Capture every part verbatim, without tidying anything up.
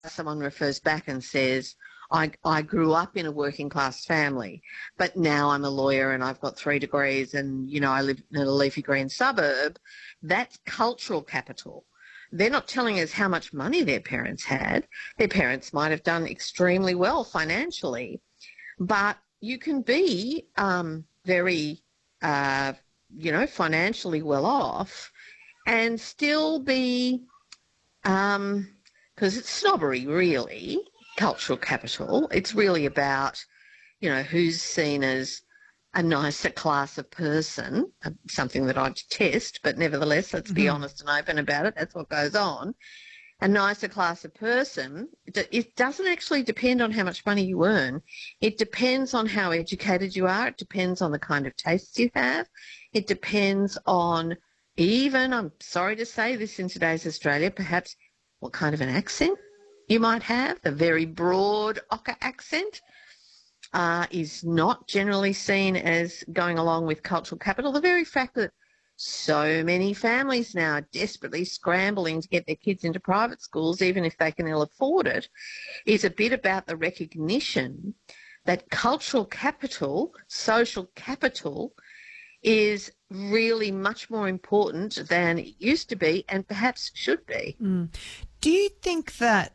someone refers back and says, I, I grew up in a working class family, but now I'm a lawyer and I've got three degrees and, you know, I live in a leafy green suburb, that's cultural capital. They're not telling us how much money their parents had. Their parents might have done extremely well financially, but you can be um, very, uh, you know, financially well off and still be, um, because it's snobbery really, cultural capital. It's really about, you know, who's seen as a nicer class of person, uh, something that I detest, but nevertheless, let's be Mm-hmm. honest and open about it. That's what goes on. A nicer class of person, it doesn't actually depend on how much money you earn. It depends on how educated you are. It depends on the kind of tastes you have. It depends on even, I'm sorry to say this in today's Australia, perhaps what kind of an accent you might have. A very broad ochre accent uh, is not generally seen as going along with cultural capital. The very fact that so many families now are desperately scrambling to get their kids into private schools, even if they can ill afford it, is a bit about the recognition that cultural capital, social capital, is really much more important than it used to be and perhaps should be. Mm. Do you think that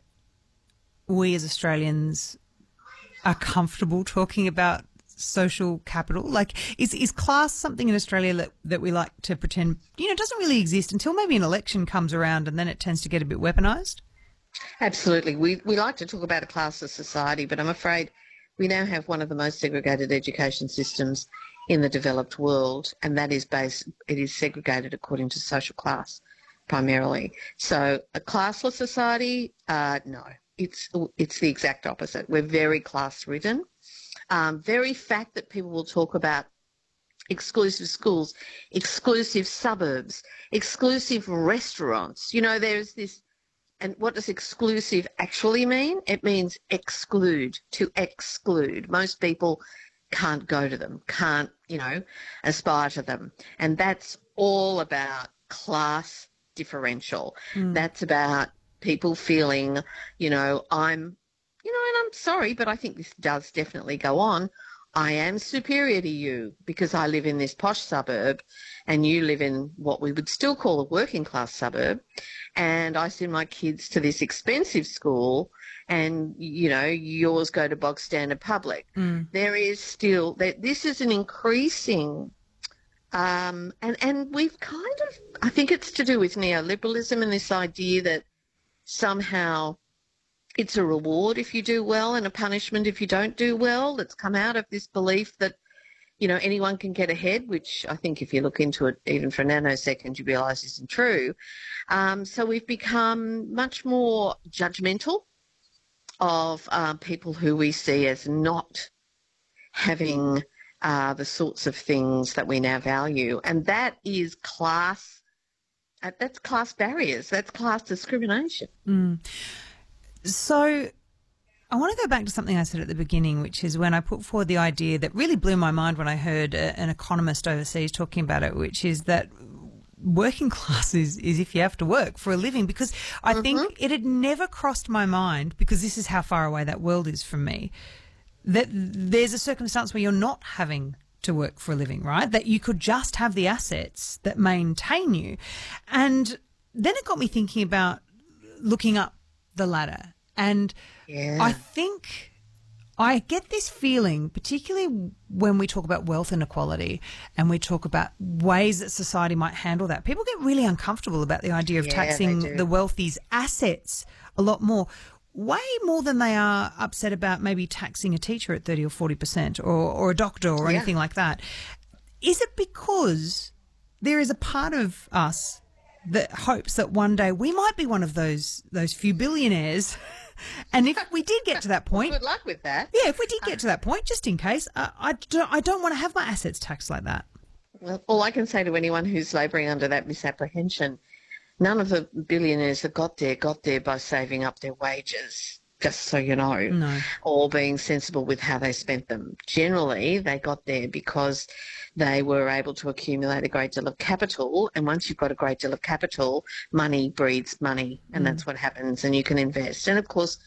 we as Australians are comfortable talking about social capital? Like, is is class something in Australia that, that we like to pretend, you know, doesn't really exist until maybe an election comes around and then it tends to get a bit weaponised? Absolutely. We we like to talk about a classless society, but I'm afraid we now have one of the most segregated education systems in the developed world, and that is based, it is segregated according to social class primarily. So a classless society, uh, no, it's it's the exact opposite. We're very class-ridden. Um, very fact that people will talk about exclusive schools, exclusive suburbs, exclusive restaurants. You know, there's this, and what does exclusive actually mean? It means exclude, to exclude. Most people can't go to them, can't, you know, aspire to them. And that's all about class differential. Mm. That's about people feeling, you know, I'm, you know, and I'm sorry, but I think this does definitely go on. I am superior to you because I live in this posh suburb and you live in what we would still call a working class suburb, and I send my kids to this expensive school and, you know, yours go to bog standard public. Mm. There is still, this is an increasing, um, and, and we've kind of, I think it's to do with neoliberalism and this idea that somehow it's a reward if you do well and a punishment if you don't do well. That's come out of this belief that, you know, anyone can get ahead, which I think if you look into it even for a nanosecond, you realise isn't true. Um, so we've become much more judgmental of uh, people who we see as not having uh, the sorts of things that we now value. And that is class, uh, that's class barriers, that's class discrimination. Mm. So I want to go back to something I said at the beginning, which is when I put forward the idea that really blew my mind when I heard a, an economist overseas talking about it, which is that working class is, is if you have to work for a living, because I mm-hmm. think it had never crossed my mind, because this is how far away that world is from me, that there's a circumstance where you're not having to work for a living, right? That you could just have the assets that maintain you. And then it got me thinking about looking up the ladder. And yeah. I think I get this feeling, particularly when we talk about wealth inequality and we talk about ways that society might handle that. People get really uncomfortable about the idea of yeah, taxing the wealthy's assets a lot more, way more than they are upset about maybe taxing a teacher at thirty or forty percent or, or a doctor or yeah. anything like that. Is it because there is a part of us that hopes that one day we might be one of those those few billionaires? And if we did get to that point... Good luck with that. Yeah, if we did get to that point, just in case, uh, I, don't, I don't want to have my assets taxed like that. Well, all I can say to anyone who's labouring under that misapprehension, none of the billionaires that got there got there by saving up their wages. just so you know, No. or being sensible with how they spent them. Generally, they got there because they were able to accumulate a great deal of capital, and once you've got a great deal of capital, money breeds money, and Mm. that's what happens, and you can invest. And, of course,